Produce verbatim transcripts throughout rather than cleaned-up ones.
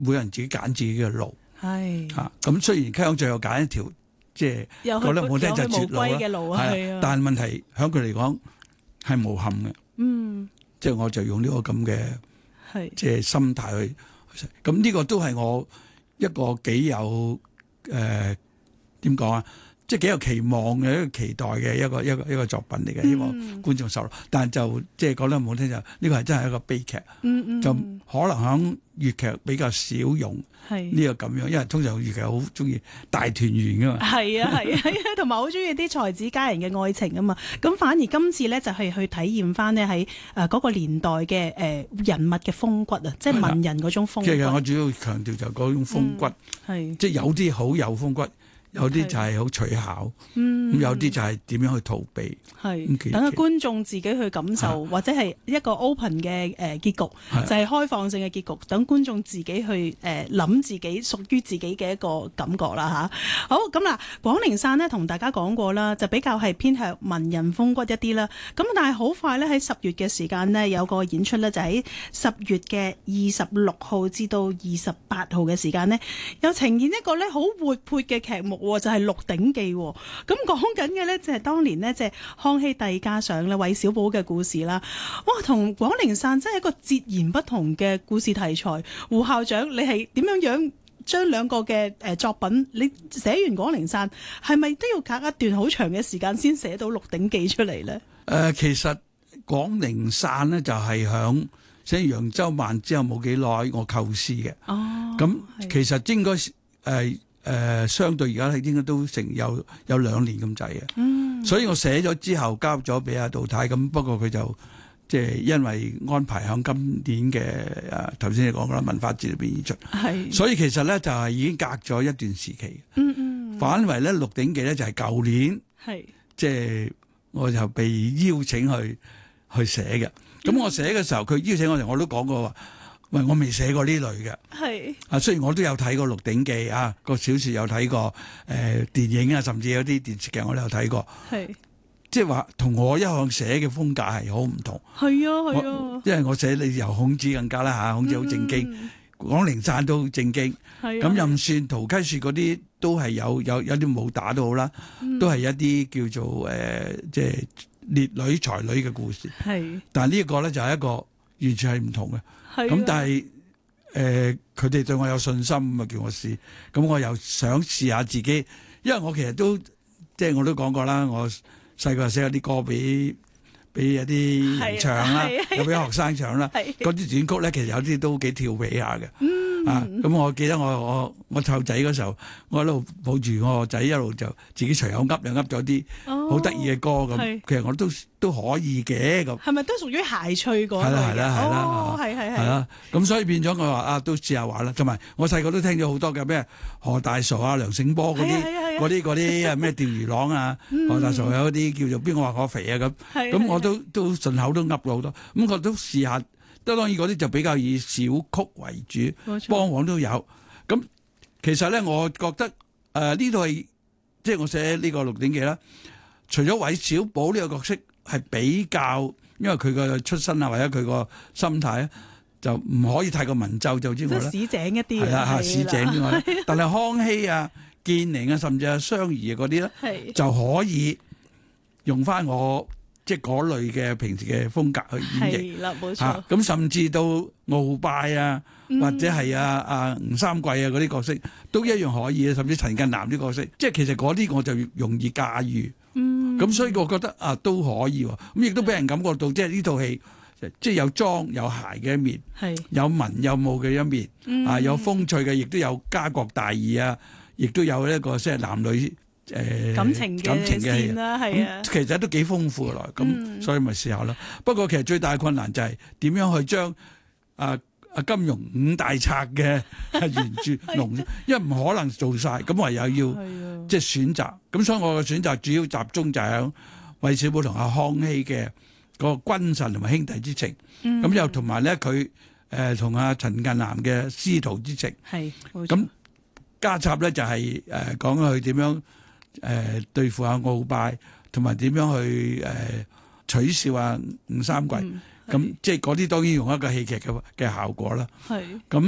每人自己揀自己嘅路。 係嚇咁雖然溪口最後揀一條即係覺得冇聽就絕路啦， 嘅路啊，係啊， 但係問題喺佢嚟講係無憾嘅。 嗯， 即係我就用呢個咁嘅係即係心態去。咁呢個都係我一個幾有誒點講啊？即係幾有期望嘅一個期待嘅一個一個一個作品嚟嘅，希望觀眾受落。嗯、但係就即係講得唔好聽就呢、呢個係真係一個悲劇。 嗯嗯， 就可能響粵劇比較少用呢個咁樣，因為通常粵劇好中意大團圓噶嘛。係啊係啊，同埋好中意啲才子佳人嘅愛情啊嘛。咁反而今次咧就係去體驗翻呢喺誒嗰個年代嘅誒人物嘅風骨啊，即係文人嗰種風骨。 即係我主要強調就嗰種風骨， 係即係有啲好有風骨。有啲就係好取巧，咁、嗯、有啲就係點樣去逃避， 係等個觀眾自己去感受，或者係一個 open 嘅誒結局，就係開放性嘅結局，等觀眾自己去誒諗自己屬於自己嘅一個感覺啦嚇。好咁啦，廣陵散呢同大家講過啦，就比較係偏向文人風骨一啲啦。咁但係好快咧喺十月嘅時間呢，有個演出咧就喺十月嘅二十六號至到二十八號嘅時間呢，又呈現一個咧好活潑嘅劇目。就係《鹿鼎記》咁講緊嘅呢，就係當年呢，即係康熙帝加上咧韋小寶嘅故事啦。哇，同廣陵散真係一個截然不同嘅故事題材。胡校長，你係點樣樣將兩個嘅誒作品？你寫完廣陵散，係咪都要隔一段好長嘅時間先寫到《鹿鼎記》出嚟呢？誒、 呃，其實廣陵散呢，就係響寫揚州慢之後冇幾耐，我構思嘅。哦，咁其實應該誒。呃誒、呃，相對而家應該都成有有兩年咁滯嘅，嗯，所以我寫咗之後交咗俾阿杜太，咁不過佢就即係因為安排響今年嘅誒頭先你講啦文化節裏邊演出，係，所以其實咧就係、是、已經隔咗一段時期，嗯嗯，反為咧《鹿鼎記》咧就係、是、舊年，係，即係我就被邀請去去寫嘅，咁、嗯、我寫嘅時候佢邀請我哋，我都講過話。喂，我未寫過呢類嘅，係啊，雖然我都有睇過《鹿鼎記》啊，個小說有睇過，誒、呃、電影啊，甚至有啲電視劇我都有睇過，係即係話同我一向寫嘅風格係好唔同，係啊係啊，因為我寫你由孔子更加啦嚇，孔子好正經，廣陵散都好正經，咁任算陶溪雪嗰啲都係有有有啲武打都好啦，嗯、都係一啲叫做誒、呃、即係烈女才女嘅故事，係，但係呢一個咧就係一個完全係唔同嘅。咁但係誒佢哋對我有信心咁啊，叫我試，咁我又想試下自己，因為我其實都即係我都講過啦，我細個寫咗啲歌俾俾一啲人唱啦，又俾學生唱啦，嗰啲短曲咧其實有啲都幾調皮下嘅。嗯、啊，咁我記得我我我湊仔嗰時候，我一路抱住我個仔一路就自己隨口噏又噏咗啲好得意嘅歌咁，其實我都都可以嘅咁。係咪都屬於諧趣嗰類？係啦係啦係啦，哦係係係。係啦，咁所以變咗我話啊，都試下玩啦。同埋我細個都聽咗好多嘅咩何大傻啊、梁醒波嗰啲嗰啲嗰啲啊咩釣魚郎啊，何大傻有啲叫做邊個話我肥啊咁，咁我都都順口都噏咗好多，咁我都試下。當然嗰啲就比較以小曲為主，梆黃都有。咁其實咧，我覺得誒呢度係即係我寫呢個《鹿鼎記》啦。除咗韋小寶呢個角色係比較，因為佢個出身啊或者佢個心態咧，就唔可以太過文縐縐之外咧，市井一啲係啦嚇市井之外咧。但係康熙啊、建寧啊，甚至係雙兒嗰啲咧，就可以用翻我。即係嗰類嘅平時嘅風格去演繹，係啦，冇錯。咁、啊、甚至到鰲拜啊，嗯、或者係啊啊吳三桂啊嗰啲角色，都一樣可以啊。甚至陳近南啲角色，即係其實嗰啲我就容易駕馭。嗯，咁所以我覺得啊都可以喎。咁亦都俾人感覺到，即係呢套戲即係有莊有諧嘅一面，係有文有武嘅一面，嗯、啊有風趣嘅，亦都有家國大義啊，亦都有一個即係男女。誒、呃、感情嘅線啦，係啊，其實都幾豐富嘅來，咁、嗯、所以咪試下咯。不過其實最大嘅困難就係點樣去將啊啊金庸五大冊嘅原著濃，因為唔可能做晒，咁唯有要即係選擇。咁所以我嘅選擇主要集中就係喺韋小寶同阿康熙嘅嗰個君臣同埋兄弟之情，咁、嗯、又同埋咧佢誒同阿陳近南嘅師徒之情，係咁加插咧就係誒講佢點樣。誒、呃、對付下鰲拜，同埋點樣去誒、呃、取笑啊吳三桂，咁、嗯、即係嗰啲當然用一個戲劇嘅嘅效果啦。係咁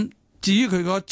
至於佢個